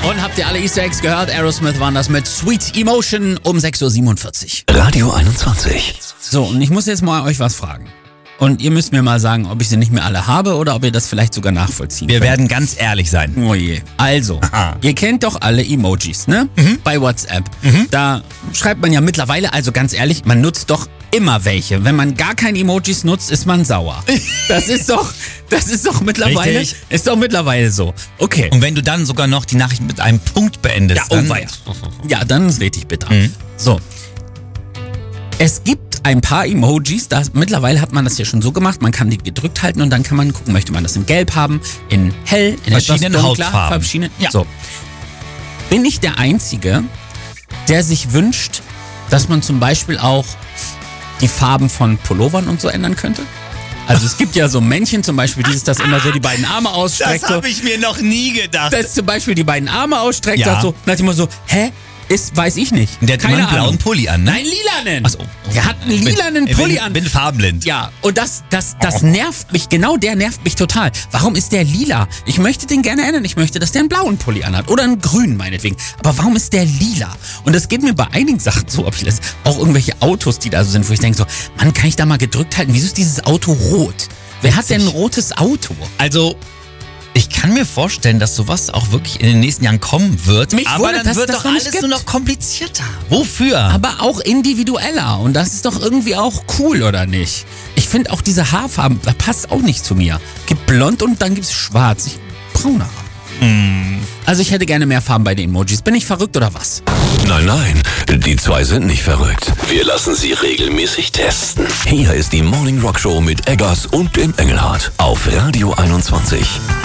Und habt ihr alle Easter Eggs gehört? Aerosmith waren das mit Sweet Emotion um 6.47 Uhr. Radio 21. So, und ich muss jetzt mal euch was fragen. Und ihr müsst mir mal sagen, ob ich sie nicht mehr alle habe oder ob ihr das vielleicht sogar nachvollziehen Wir könnt. werden ganz ehrlich sein. Oh je. Also, ihr kennt doch alle Emojis, ne? Bei WhatsApp. Da schreibt man ja mittlerweile, also ganz ehrlich, man nutzt doch immer welche. Wenn man gar keine Emojis nutzt, ist man sauer. Das ist doch mittlerweile, Richtig. ist doch mittlerweile so. Okay. Und wenn du dann sogar noch die Nachricht mit einem Punkt beendest, Ja, dann... Ja, dann ist richtig bitter. So. Es gibt ein paar Emojis, mittlerweile hat man das ja schon so gemacht, man kann die gedrückt halten und dann kann man gucken, möchte man das in Gelb haben, in Hell, in Verschiedenen etwas dunkler, Hautfarben. verschiedene. Ja. So. Bin ich der Einzige, der sich wünscht, dass man zum Beispiel auch die Farben von Pullovern und so ändern könnte? Also es gibt ja so Männchen zum Beispiel, das immer so die beiden Arme ausstreckt. Das habe ich mir noch nie gedacht. Das zum Beispiel die beiden Arme ausstreckt, Ja. sagt so, nach dem Motto so, hä? Weiß ich nicht. Der hat immer einen blauen Pulli an, ne? Nein, lilanen. Ach so. Der hat einen lilanen Pulli an. Bin farbenblind. Ja, und das nervt mich, genau der nervt mich total. Warum ist der lila? Ich möchte den gerne ändern. Ich möchte, dass der einen blauen Pulli anhat. Oder einen grünen, meinetwegen. Aber warum ist der lila? Und das geht mir bei einigen Sachen so, ob ich das, auch irgendwelche Autos, die da so sind, wo ich denke so, Mann, kann ich da mal gedrückt halten? Wieso ist dieses Auto rot? Wer hat denn ein rotes Auto? Also, ich kann mir vorstellen, dass sowas auch wirklich in den nächsten Jahren kommen wird. Mich aber wundert, dann dass wird das doch noch nicht alles gibt. nur noch komplizierter. Wofür? Aber auch individueller. Und das ist doch irgendwie auch cool, oder nicht? Ich finde auch diese Haarfarben, das passt auch nicht zu mir. Gibt blond und dann gibt's schwarz. Braune Haare. Also ich hätte gerne mehr Farben bei den Emojis. Bin ich verrückt oder was? Nein, nein, die zwei sind nicht verrückt. Wir lassen sie regelmäßig testen. Hier ist die Morning Rock Show mit Eggers und dem Engelhardt auf Radio 21.